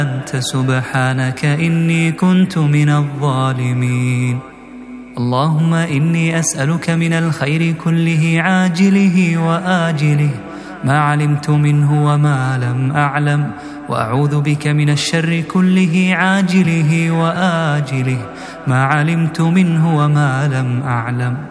أنت سبحانك إني كنت من الظالمين. اللهم إني أسألك من الخير كله عاجله وآجله ما علمت منه وما لم أعلم، وأعوذ بك من الشر كله عاجله وآجله ما علمت منه وما لم أعلم.